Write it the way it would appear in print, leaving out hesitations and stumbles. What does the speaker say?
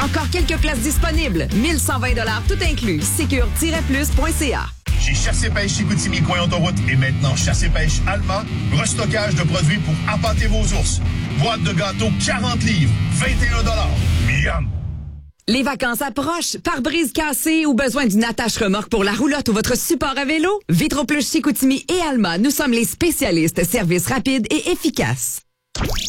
Encore quelques places disponibles. 1120 $ tout inclus. Sécure-plus.ca. Chez Chasse et Pêche Chicoutimi, coin autoroute et maintenant Chasse et Pêche Allemand, restockage de produits pour appâter vos ours. Boîte de gâteaux 40 livres, 21 $. Miam! Les vacances approchent. Pare-brise cassé ou besoin d'une attache-remorque pour la roulotte ou votre support à vélo? Vitro Plus Chicoutimi et Alma, nous sommes les spécialistes. Service rapide et efficace.